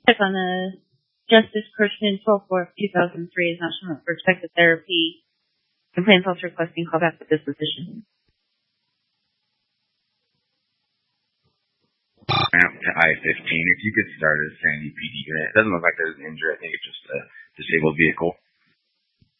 Check on the Justice Kirschman 12/4/2003 is not showing up for expected therapy. Complaints also requesting callback for disposition. I-15, if you could start a Sandy PD unit. It doesn't look like there's an injury. I think it's just a disabled vehicle.